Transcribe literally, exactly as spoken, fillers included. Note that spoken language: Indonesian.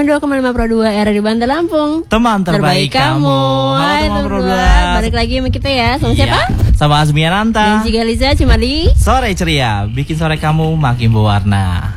dua koma lima Pro dua R di Bantar Lampung. Teman terbaik, terbaik kamu. Halo teman Pro dua. Balik lagi sama kita ya. Sama iya. siapa? Sama Azmiananta. Dan juga Liza Cimali. Sore ceria, bikin sore kamu makin berwarna.